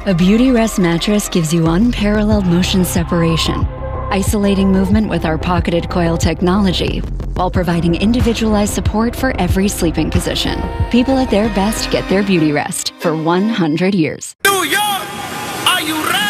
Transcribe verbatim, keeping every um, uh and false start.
A Beautyrest mattress gives you unparalleled motion separation, isolating movement with our pocketed coil technology, while providing individualized support for every sleeping position. People at their best get their Beautyrest for one hundred years. New York, are you ready?